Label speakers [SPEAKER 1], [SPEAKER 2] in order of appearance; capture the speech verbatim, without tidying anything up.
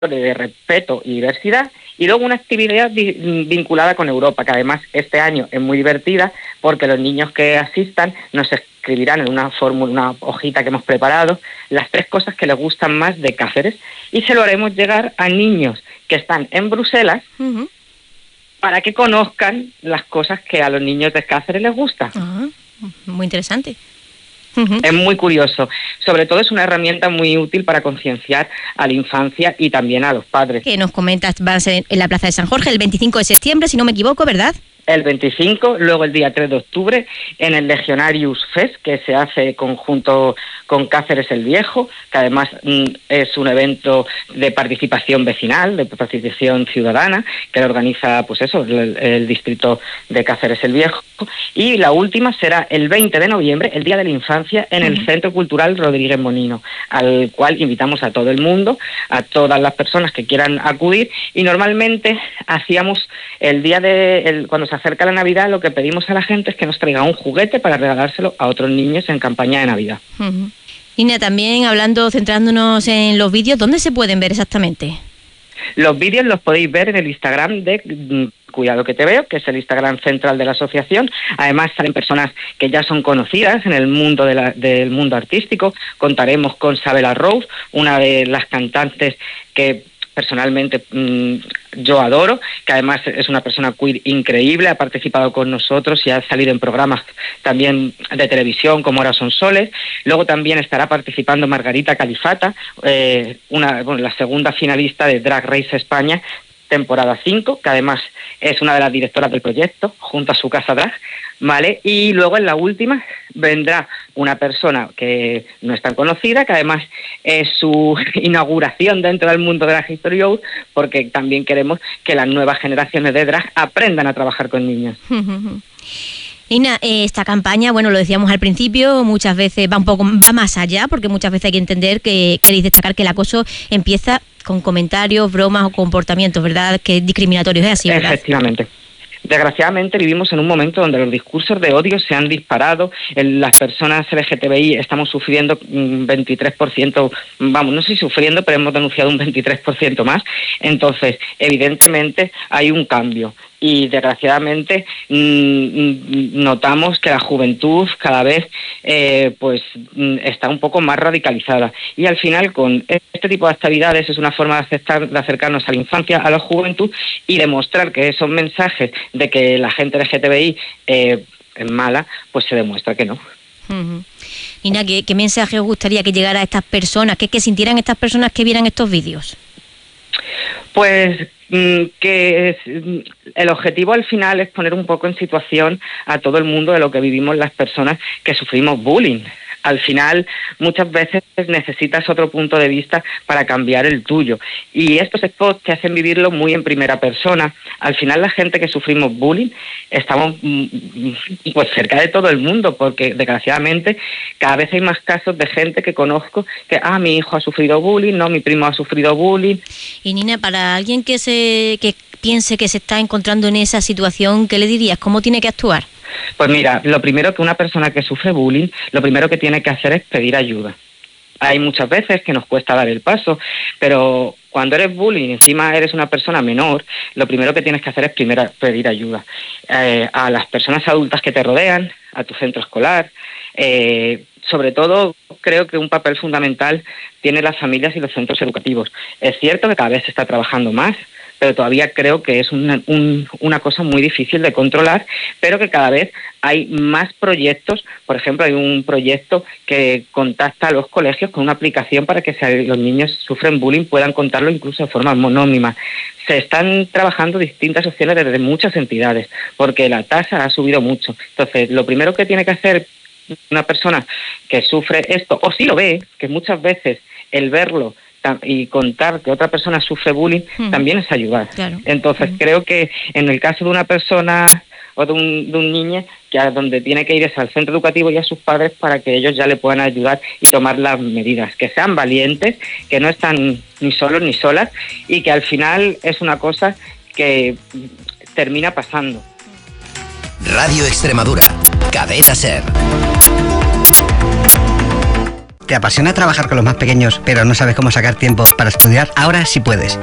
[SPEAKER 1] de respeto y diversidad, y luego una actividad vinculada con Europa, que además este año es muy divertida porque los niños que asistan nos escribirán en una fórmula, una hojita que hemos preparado, las tres cosas que les gustan más de Cáceres, y se lo haremos llegar a niños que están en Bruselas, uh-huh, para que conozcan las cosas que a los niños de Cáceres les gustan.
[SPEAKER 2] Uh-huh. Muy interesante.
[SPEAKER 1] Uh-huh. Es muy curioso. Sobre todo es una herramienta muy útil para concienciar a la infancia y también a los padres.
[SPEAKER 2] Que nos comentas, va a ser en la Plaza de San Jorge el veinticinco de septiembre, si no me equivoco, ¿verdad?
[SPEAKER 1] El veinticinco, luego el día tres de octubre en el Legionarius Fest, que se hace conjunto con Cáceres el Viejo, que además mm, es un evento de participación vecinal, de participación ciudadana, que lo organiza, pues eso, el, el distrito de Cáceres el Viejo. Y la última será el veinte de noviembre, el Día de la Infancia, en el uh-huh. Centro Cultural Rodríguez Monino, al cual invitamos a todo el mundo, a todas las personas que quieran acudir, y normalmente hacíamos el día de, el, cuando se acerca la Navidad, lo que pedimos a la gente es que nos traiga un juguete para regalárselo a otros niños en campaña de Navidad.
[SPEAKER 2] Uh-huh. Nina, también hablando, centrándonos en los vídeos, ¿dónde se pueden ver exactamente?
[SPEAKER 1] Los vídeos los podéis ver en el Instagram de Cuidado que te veo, que es el Instagram central de la asociación. Además salen personas que ya son conocidas en el mundo de la, del mundo artístico. Contaremos con Sabela Rose, una de las cantantes que personalmente mmm, yo adoro, que además es una persona queer increíble, ha participado con nosotros y ha salido en programas también de televisión como Ahora son soles. Luego también estará participando Margarita Califata, eh, una, bueno, la segunda finalista de Drag Race España, temporada cinco, que además es una de las directoras del proyecto, junto a su casa drag, ¿vale? Y luego en la última vendrá una persona que no es tan conocida, que además es su inauguración dentro del mundo de la History Youth, porque también queremos que las nuevas generaciones de drag aprendan a trabajar con niños.
[SPEAKER 2] Nina, esta campaña, bueno, lo decíamos al principio, muchas veces va un poco va más allá, porque muchas veces hay que entender que queréis destacar que el acoso empieza con comentarios, bromas o comportamientos, ¿verdad? Que discriminatorios, es así, ¿verdad?
[SPEAKER 1] Efectivamente. Desgraciadamente vivimos en un momento donde los discursos de odio se han disparado. En las personas L G T B I estamos sufriendo un veintitrés por ciento, vamos, no sé si sufriendo, pero hemos denunciado un veintitrés por ciento más. Entonces, evidentemente hay un cambio. Y desgraciadamente mmm, notamos que la juventud cada vez eh, pues está un poco más radicalizada. Y al final, con este tipo de actividades, es una forma de, aceptar, de acercarnos a la infancia, a la juventud, y demostrar que esos mensajes de que la gente L G T B I eh, es mala, pues se demuestra que no.
[SPEAKER 2] Uh-huh. Nina, ¿qué, ¿qué mensaje os gustaría que llegara a estas personas? ¿Qué, qué sintieran estas personas que vieran estos vídeos?
[SPEAKER 1] Pues que es, el objetivo al final es poner un poco en situación a todo el mundo de lo que vivimos las personas que sufrimos bullying. Al final, muchas veces necesitas otro punto de vista para cambiar el tuyo. Y estos spots te hacen vivirlo muy en primera persona. Al final, la gente que sufrimos bullying estamos pues cerca de todo el mundo, porque desgraciadamente cada vez hay más casos de gente que conozco que, ah, mi hijo ha sufrido bullying, no, mi primo ha sufrido bullying.
[SPEAKER 2] Y Nina, para alguien que se que piense que se está encontrando en esa situación, ¿qué le dirías? ¿Cómo tiene que actuar?
[SPEAKER 1] Pues mira, lo primero que una persona que sufre bullying, lo primero que tiene que hacer es pedir ayuda. Hay muchas veces que nos cuesta dar el paso, pero cuando eres bullying y encima eres una persona menor, lo primero que tienes que hacer es primero pedir ayuda eh, a las personas adultas que te rodean, a tu centro escolar. Eh, sobre todo, creo que un papel fundamental tienen las familias y los centros educativos. Es cierto que cada vez se está trabajando más, pero todavía creo que es una, un, una cosa muy difícil de controlar, pero que cada vez hay más proyectos. Por ejemplo, hay un proyecto que contacta a los colegios con una aplicación para que si los niños sufren bullying puedan contarlo incluso de forma anónima. Se están trabajando distintas opciones desde muchas entidades, porque la tasa ha subido mucho. Entonces, lo primero que tiene que hacer una persona que sufre esto, o si lo ve, que muchas veces el verlo y contar que otra persona sufre bullying, mm. también es ayudar. Claro. Entonces, mm. creo que en el caso de una persona o de un, de un niño, que a donde tiene que ir es al centro educativo y a sus padres para que ellos ya le puedan ayudar y tomar las medidas, que sean valientes, que no están ni solos ni solas, y que al final es una cosa que termina pasando.
[SPEAKER 3] Radio Extremadura, Cadena SER. ¿Te apasiona trabajar con los más pequeños, pero no sabes cómo sacar tiempo para estudiar? Ahora sí puedes.